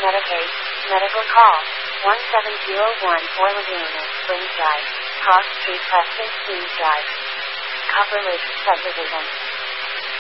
Medicaid, medical call, 1701 Four Laguna, Springs Drive, Cross Street, Preston, Queens Drive. Copper Lake Subdivision.